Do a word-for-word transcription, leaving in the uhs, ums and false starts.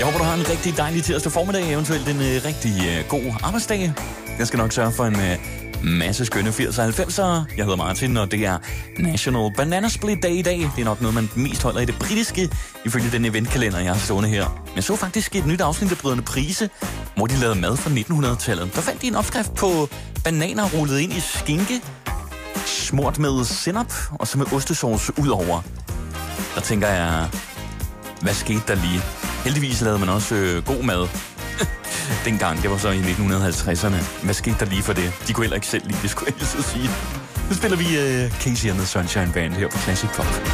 Jeg håber, du har en rigtig dejlig tirsdag formiddag, eventuelt en uh, rigtig uh, god arbejdsdag. Jeg skal nok sørge for en uh, masse skønne firs og halvfemser. Jeg hedder Martin, og det er National Banana Split Day i dag. Det er nok noget, man mest holder i det britiske, ifølge den eventkalender, jeg har stående her. Jeg så faktisk et nyt afsnit af Brødrene Price, hvor de lavede mad fra nitten hundrede-tallet. Der fandt de en opskrift på bananer rullet ind i skinke, smurt med sennep og så med ostesauce ud over. Der tænker jeg, hvad skete der lige? Heldigvis lavede man også øh, god mad dengang. Det var så i nitten halvtredserne. Hvad skete der lige for det? De kunne heller ikke selv lide det, skulle jeg så sige. Nu spiller vi øh, Casey and the Sunshine Band her på Classic Pop.